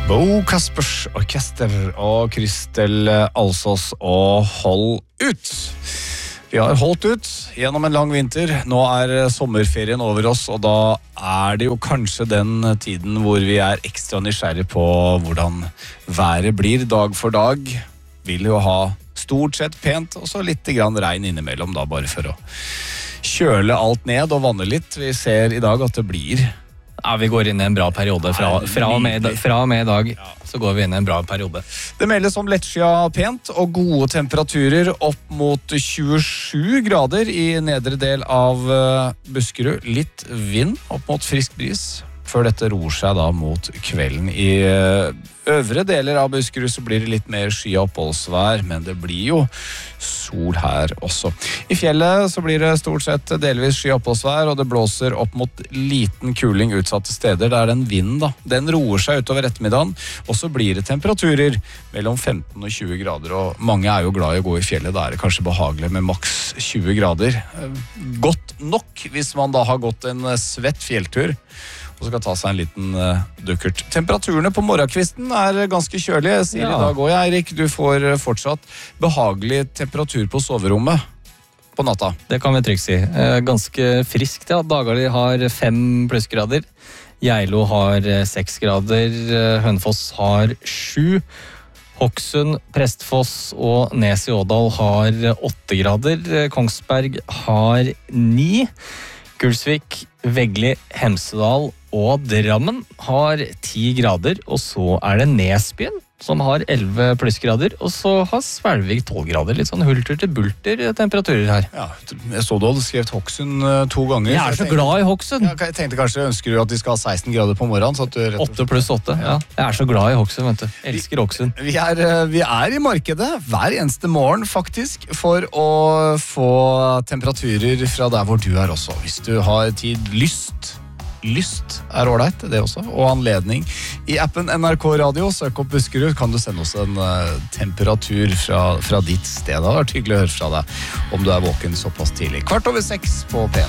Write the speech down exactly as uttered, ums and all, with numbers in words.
Bo Kaspers Orkester og Kristel Alsås og Hold ut. Vi har holdt ut gjennom en lang vinter. Nå er sommerferien over oss, og da er det jo kanskje den tiden hvor vi er ekstra nysgjerrig på hvordan været blir dag for dag. Vil jo ha stort sett pent, og så litt grann regn innimellom da, bare for å kjøle alt ned og vanne litt. Vi ser i dag at det blir... Ja, vi går inn i en bra periode. Fra, fra, og, med, fra og med i dag ja. Så går vi inn i en bra periode. Det meldes om lettskia pent og gode temperaturer opp mot tjuesju grader i nedre del av Buskerud. Litt vind opp mot frisk bris, før dette roer seg da mot kvelden. I øvre deler av Buskerud så blir det litt mer sky og oppholdsvær, men det blir jo sol her også. I fjellet så blir det stort sett delvis sky og oppholdsvær, og det blåser opp mot liten kuling utsatte steder. Det er den vinden da. Den roer seg utover ettermiddagen, og så blir det temperaturer mellom femten og tjue grader, og mange er jo glad i å gå i fjellet. Da er det kanskje behagelig med maks tjue grader. Godt nok hvis man da har gått en svett fjelltur, og skal ta seg en liten uh, dukkert. Temperaturene på morgenkvisten er ganske kjølige. Jeg sier ja. I dag også, Eirik, du får fortsatt behagelig temperatur på soverommet på natta. Det kan vi trygt si. Ganske friskt, ja. Dagali har fem plussgrader. Geilo har seks grader. Hønefoss har sju. Hokksund, Prestfoss og Nes i Ådal har åtte grader. Kongsberg har ni. Gulsvik, Veggli, Hemsedal og Drammen har ti grader, og så er det Nesbyen som har elleve plussgrader, og så har Svelvik tolv grader. Litt sånn hulter til bulter temperaturer her. Ja, jeg så du hadde skrevet Hokksund to ganger. Jeg er så, så jeg glad i Hokksund. Ja, jeg tenkte kanskje, ønsker du at de skal ha seksten grader på morgenen? Så at du rett åtte pluss åtte, ja. Jeg er så glad i Hokksund, vet du. Jeg elsker Hokksund. Vi, vi, er, vi er i markedet hver eneste morgen, faktisk, for å få temperaturer fra der hvor du er også. Hvis du har tid, lyst... Lyst er ålreit, det også, og anledning. I appen N R K Radio, søk opp Buskerud, kan du sende oss en uh, temperatur fra, fra ditt sted. Det har vært hyggelig å høre fra deg om du er våken såpass tidlig. Kvart over seks på P en.